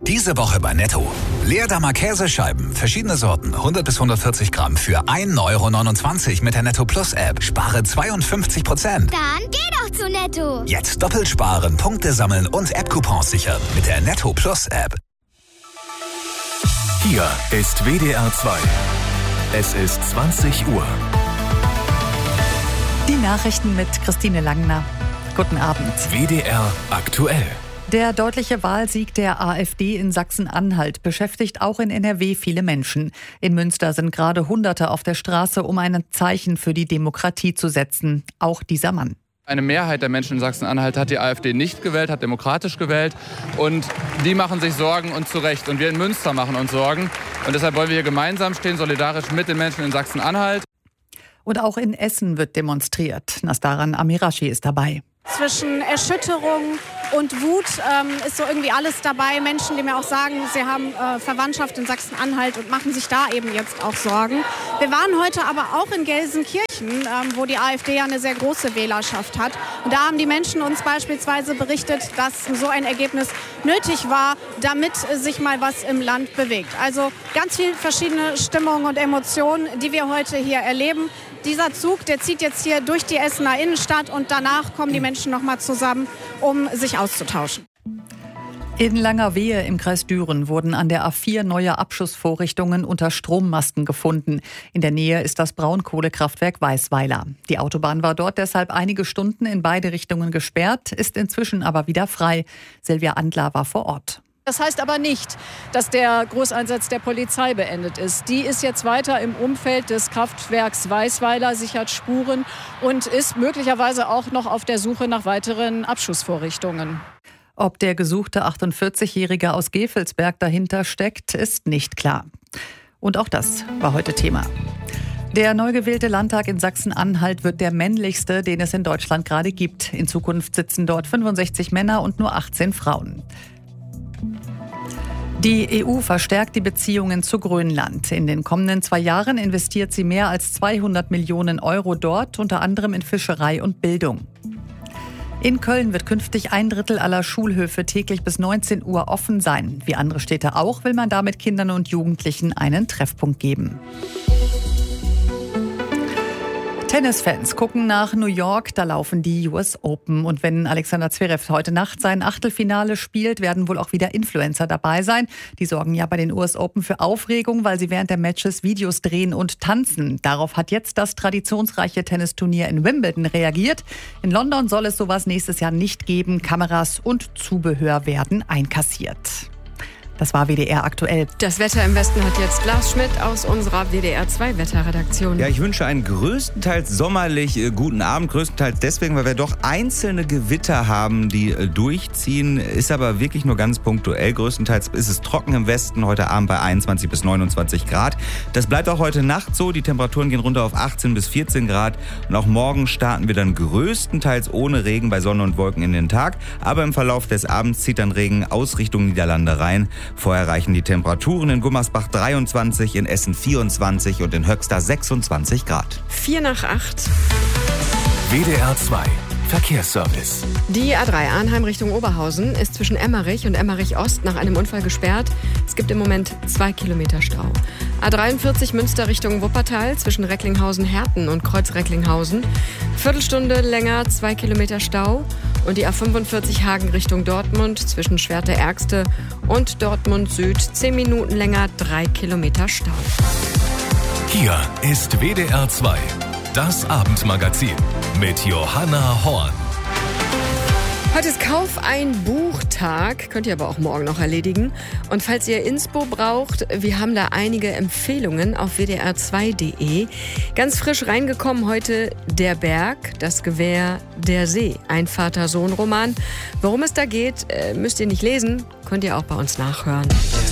Diese Woche bei Netto. Leerdammer Käsescheiben, verschiedene Sorten, 100 bis 140 Gramm für 1,29 € mit der Netto Plus App. Spare 52%. Dann geh doch zu Netto. Jetzt doppelt sparen, Punkte sammeln und App-Coupons sichern mit der Netto Plus App. Hier ist WDR 2. Es ist 20 Uhr. Die Nachrichten mit Christine Langner. Guten Abend. WDR aktuell. Der deutliche Wahlsieg der AfD in Sachsen-Anhalt beschäftigt auch in NRW viele Menschen. In Münster sind gerade Hunderte auf der Straße, um ein Zeichen für die Demokratie zu setzen. Auch dieser Mann. Eine Mehrheit der Menschen in Sachsen-Anhalt hat die AfD nicht gewählt, hat demokratisch gewählt. Und die machen sich Sorgen und zu Recht. Und wir in Münster machen uns Sorgen. Und deshalb wollen wir hier gemeinsam stehen, solidarisch mit den Menschen in Sachsen-Anhalt. Und auch in Essen wird demonstriert. Nastaran Amirashi ist dabei. Zwischen Erschütterung und Wut ist so irgendwie alles dabei. Menschen, die mir auch sagen, sie haben Verwandtschaft in Sachsen-Anhalt und machen sich da eben jetzt auch Sorgen. Wir waren heute aber auch in Gelsenkirchen, wo die AfD ja eine sehr große Wählerschaft hat. Und da haben die Menschen uns beispielsweise berichtet, dass so ein Ergebnis nötig war, damit sich mal was im Land bewegt. Also ganz viele verschiedene Stimmungen und Emotionen, die wir heute hier erleben. Dieser Zug, der zieht jetzt hier durch die Essener Innenstadt und danach kommen die Menschen noch mal zusammen, um sich auszutauschen. In Langerwehe im Kreis Düren wurden an der A4 neue Abschussvorrichtungen unter Strommasten gefunden. In der Nähe ist das Braunkohlekraftwerk Weißweiler. Die Autobahn war dort deshalb einige Stunden in beide Richtungen gesperrt, ist inzwischen aber wieder frei. Silvia Andler war vor Ort. Das heißt aber nicht, dass der Großeinsatz der Polizei beendet ist. Die ist jetzt weiter im Umfeld des Kraftwerks Weißweiler, sichert Spuren und ist möglicherweise auch noch auf der Suche nach weiteren Abschussvorrichtungen. Ob der gesuchte 48-Jährige aus Gevelsberg dahinter steckt, ist nicht klar. Und auch das war heute Thema. Der neu gewählte Landtag in Sachsen-Anhalt wird der männlichste, den es in Deutschland gerade gibt. In Zukunft sitzen dort 65 Männer und nur 18 Frauen. Die EU verstärkt die Beziehungen zu Grönland. In den kommenden 2 Jahren investiert sie mehr als 200 Millionen Euro dort, unter anderem in Fischerei und Bildung. In Köln wird künftig 1/3 aller Schulhöfe täglich bis 19 Uhr offen sein. Wie andere Städte auch, will man damit Kindern und Jugendlichen einen Treffpunkt geben. Tennisfans gucken nach New York, da laufen die US Open. Und wenn Alexander Zverev heute Nacht sein Achtelfinale spielt, werden wohl auch wieder Influencer dabei sein. Die sorgen ja bei den US Open für Aufregung, weil sie während der Matches Videos drehen und tanzen. Darauf hat jetzt das traditionsreiche Tennisturnier in Wimbledon reagiert. In London soll es sowas nächstes Jahr nicht geben. Kameras und Zubehör werden einkassiert. Das war WDR aktuell. Das Wetter im Westen hat jetzt Lars Schmidt aus unserer WDR 2 Wetterredaktion. Ja, ich wünsche einen größtenteils sommerlich guten Abend. Größtenteils deswegen, weil wir doch einzelne Gewitter haben, die durchziehen. Ist aber wirklich nur ganz punktuell. Größtenteils ist es trocken im Westen. Heute Abend bei 21 bis 29 Grad. Das bleibt auch heute Nacht so. Die Temperaturen gehen runter auf 18 bis 14 Grad. Und auch morgen starten wir dann größtenteils ohne Regen bei Sonne und Wolken in den Tag. Aber im Verlauf des Abends zieht dann Regen aus Richtung Niederlande rein. Vorher reichen die Temperaturen in Gummersbach 23, in Essen 24 und in Höxter 26 Grad. 7:08. WDR 2 Verkehrsservice. Die A3 Arnheim Richtung Oberhausen ist zwischen Emmerich und Emmerich Ost nach einem Unfall gesperrt. Es gibt im Moment 2 Kilometer Stau. A43 Münster Richtung Wuppertal zwischen Recklinghausen-Herten und Kreuz-Recklinghausen. Viertelstunde länger, 2 Kilometer Stau. Und die A45 Hagen Richtung Dortmund zwischen Schwerte-Ergste und Dortmund Süd 10 Minuten länger, 3 Kilometer Stau. Hier ist WDR 2. Das Abendmagazin mit Johanna Horn. Heute ist Kauf ein Buchtag, könnt ihr aber auch morgen noch erledigen. Und falls ihr Inspo braucht, wir haben da einige Empfehlungen auf wdr2.de. Ganz frisch reingekommen heute Der Berg, das Gewehr, der See. Ein Vater-Sohn-Roman. Worum es da geht, müsst ihr nicht lesen, könnt ihr auch bei uns nachhören.